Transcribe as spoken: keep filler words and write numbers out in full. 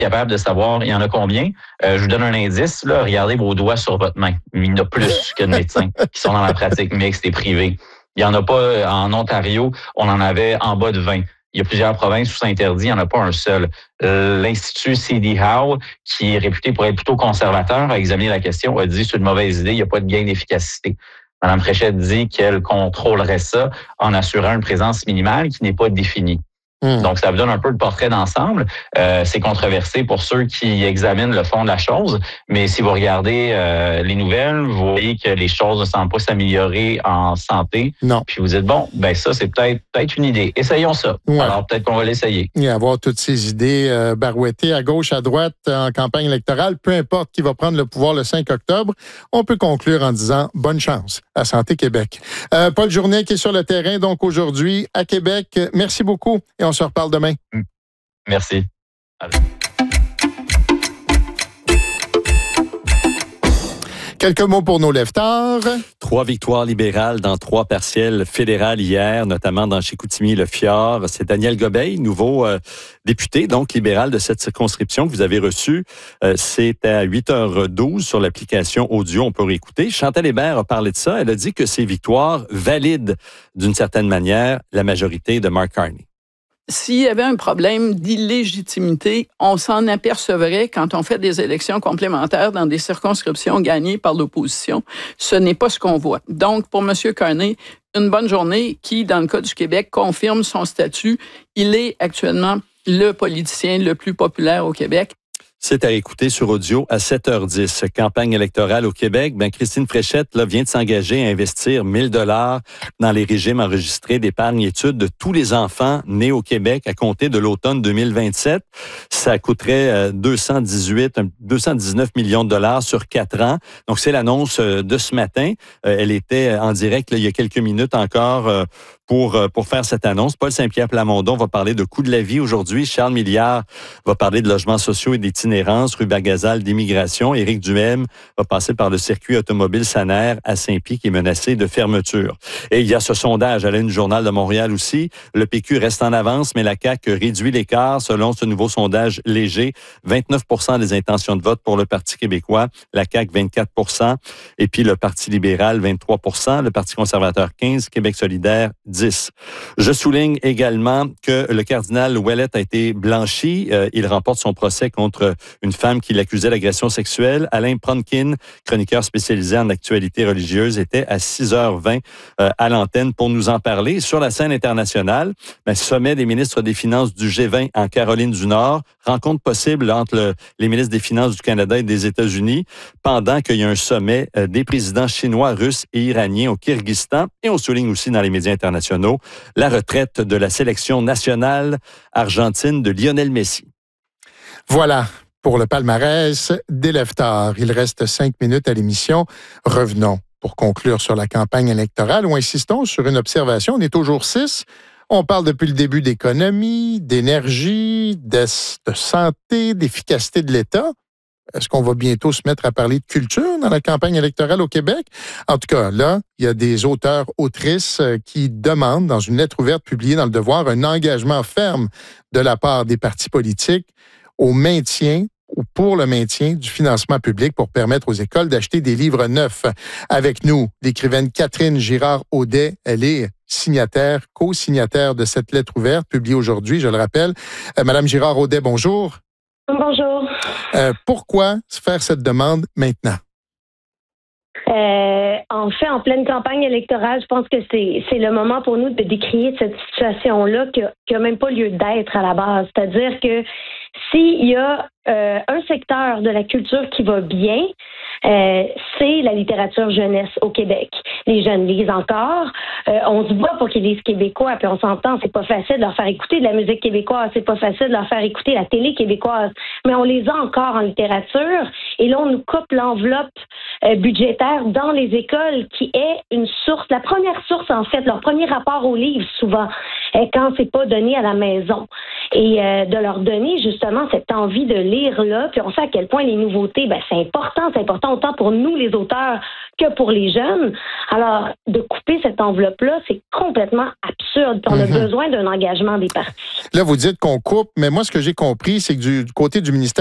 capable de savoir il y en a combien. Euh, je vous donne un indice, là, regardez vos doigts sur votre main. Il y en a plus que de médecins qui sont dans la pratique mixte et privée. Il n'y en a pas en Ontario, on en avait en bas de vingt. Il y a plusieurs provinces où c'est interdit, il n'y en a pas un seul. Euh, L'Institut C D Howe, qui est réputé pour être plutôt conservateur, a examiné la question, a dit c'est une mauvaise idée, il n'y a pas de gain d'efficacité. Mme Fréchette dit qu'elle contrôlerait ça en assurant une présence minimale qui n'est pas définie. Mmh. Donc, ça vous donne un peu le portrait d'ensemble. Euh, c'est controversé pour ceux qui examinent le fond de la chose, mais si vous regardez euh, les nouvelles, vous voyez que les choses ne semblent pas s'améliorer en santé. Non. Puis vous dites, bon, ben ça, c'est peut-être peut-être une idée. Essayons ça. Ouais. Alors, peut-être qu'on va l'essayer. Et avoir toutes ces idées euh, barouettées à gauche, à droite, en campagne électorale, peu importe qui va prendre le pouvoir le cinq octobre, on peut conclure en disant bonne chance à Santé Québec. Euh, Paul Journet qui est sur le terrain, donc aujourd'hui à Québec. Merci beaucoup et on se reparle demain. Merci. Allez. Quelques mots pour nos leftards. Trois victoires libérales dans trois partiels fédérales hier, notamment dans Chicoutimi-le-Fjord. C'est Daniel Gobeil, nouveau euh, député, donc libéral de cette circonscription que vous avez reçu. Euh, c'est à huit heures douze sur l'application audio, on peut réécouter. Chantal Hébert a parlé de ça. Elle a dit que ces victoires valident d'une certaine manière la majorité de Mark Carney. S'il y avait un problème d'illégitimité, on s'en apercevrait quand on fait des élections complémentaires dans des circonscriptions gagnées par l'opposition. Ce n'est pas ce qu'on voit. Donc, pour M. Carney, une bonne journée qui, dans le cas du Québec, confirme son statut. Il est actuellement le politicien le plus populaire au Québec. C'est à écouter sur audio à sept heures dix. Campagne électorale au Québec. Ben, Christine Fréchette là, vient de s'engager à investir mille dollars dans les régimes enregistrés d'épargne études de tous les enfants nés au Québec à compter de l'automne deux mille vingt-sept. Ça coûterait deux cent dix-huit, deux cent dix-neuf millions de dollars sur quatre ans. Donc, c'est l'annonce de ce matin. Elle était en direct là, il y a quelques minutes encore pour, pour faire cette annonce. Paul Saint-Pierre Plamondon va parler de coût de la vie aujourd'hui. Charles Milliard va parler de logements sociaux et d'itinérance. Rue Gazal d'immigration. Éric Duhem va passer par le circuit automobile Sanaire à Saint-Pie qui est menacé de fermeture. Et il y a ce sondage à la Une du Journal de Montréal aussi. Le P Q reste en avance, mais la C A Q réduit l'écart selon ce nouveau sondage léger. vingt-neuf pour cent des intentions de vote pour le Parti québécois. La C A Q, vingt-quatre pour cent. Et puis le Parti libéral, vingt-trois pour cent. Le Parti conservateur, quinze. Québec solidaire, dix. Je souligne également que le cardinal Ouellet a été blanchi. Euh, il remporte son procès contre une femme qui l'accusait d'agression sexuelle. Alain Pronkin, chroniqueur spécialisé en actualité religieuse, était à six heures vingt euh, à l'antenne pour nous en parler. Sur la scène internationale, ben, sommet des ministres des Finances du G vingt en Caroline du Nord, rencontre possible entre le, les ministres des Finances du Canada et des États-Unis, pendant qu'il y a un sommet euh, des présidents chinois, russes et iraniens au Kyrgyzstan. Et on souligne aussi dans les médias internationaux la retraite de la sélection nationale argentine de Lionel Messi. Voilà pour le palmarès des leftards. Il reste cinq minutes à l'émission. Revenons pour conclure sur la campagne électorale ou insistons sur une observation. On est au jour six. On parle depuis le début d'économie, d'énergie, de, de santé, d'efficacité de l'État. Est-ce qu'on va bientôt se mettre à parler de culture dans la campagne électorale au Québec? En tout cas, là, il y a des auteurs, autrices qui demandent, dans une lettre ouverte publiée dans Le Devoir, un engagement ferme de la part des partis politiques au maintien ou pour le maintien du financement public pour permettre aux écoles d'acheter des livres neufs. Avec nous, l'écrivaine Catherine Girard-Audet, elle est signataire, co-signataire de cette lettre ouverte publiée aujourd'hui, je le rappelle. Euh, Madame Girard-Audet, bonjour. Bonjour. Euh, pourquoi faire cette demande maintenant? Euh, en fait, en pleine campagne électorale, je pense que c'est, c'est le moment pour nous de décrier cette situation-là qui n'a même pas lieu d'être à la base. C'est-à-dire que s'il y a euh, un secteur de la culture qui va bien, euh, c'est la littérature jeunesse au Québec. Les jeunes lisent encore. Euh, on se bat pour qu'ils lisent québécois, puis on s'entend, c'est pas facile de leur faire écouter de la musique québécoise, c'est pas facile de leur faire écouter la télé québécoise, mais on les a encore en littérature. Et là, on nous coupe l'enveloppe euh, budgétaire dans les écoles, qui est une source, la première source, en fait, leur premier rapport au livre, souvent, euh, quand c'est pas donné à la maison. Et euh, de leur donner, justement, justement cette envie de lire là, puis on sait à quel point les nouveautés, ben c'est important, c'est important autant pour nous les auteurs que pour les jeunes. Alors, de couper cette enveloppe-là, c'est complètement absurde. Puis on mm-hmm. a besoin d'un engagement des partis. Là, vous dites qu'on coupe, mais moi, ce que j'ai compris, c'est que du côté du ministère